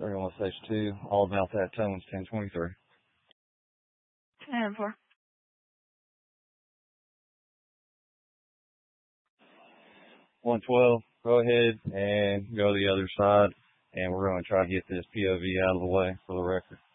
31 stage 2, all about that tones 1023. 10-4. 112, go ahead and go to the other side, and we're going to try to get this POV out of the way for the record.